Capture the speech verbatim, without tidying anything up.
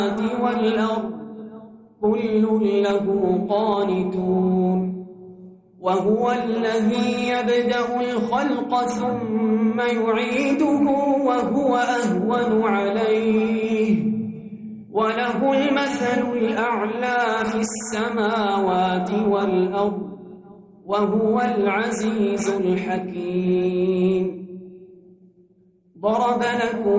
والأرض كل له قانتون وهو الذي يبدأ الخلق ثم يعيده وهو أهون عليه وله المثل الأعلى في السماوات والأرض وهو العزيز الحكيم ضرب لكم